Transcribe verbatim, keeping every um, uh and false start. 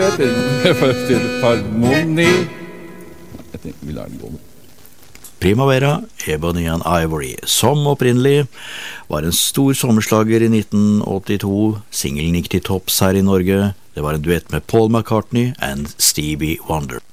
Primavera, Ebony and Ivory, som opprinnelig var en stor sommerslager i nitten åttito. Singelen gikk til topps her i Norge. Det var en duett med Paul McCartney and Stevie Wonder.